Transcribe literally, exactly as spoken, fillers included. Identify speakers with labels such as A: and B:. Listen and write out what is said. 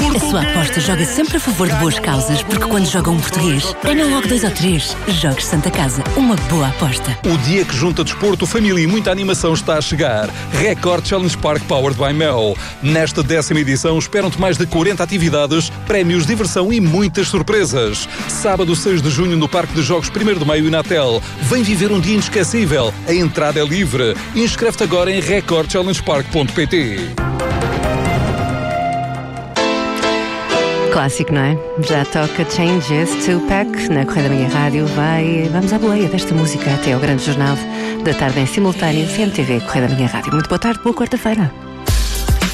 A: A sua aposta joga sempre a favor de boas causas, porque quando joga um português, ganham logo dois ou três. Jogos Santa Casa, uma boa aposta.
B: O dia que junta desporto, família e muita animação está a chegar. Record Challenge Park Powered by Mel. Nesta décima edição esperam-te mais de quarenta atividades, prémios, diversão e muitas surpresas. Sábado seis de junho no Parque de Jogos primeiro de Maio e Natel. Vem viver um dia inesquecível. A entrada é livre. Inscreve-te agora em record challenge park ponto pt.
C: Clássico, não é? Já toca Changes, Tupac, na Correia da Minha Rádio. Vai, vamos à boleia desta música até ao grande jornal da tarde em simultâneo, C M T V, Correia da Minha Rádio. Muito boa tarde, boa quarta-feira.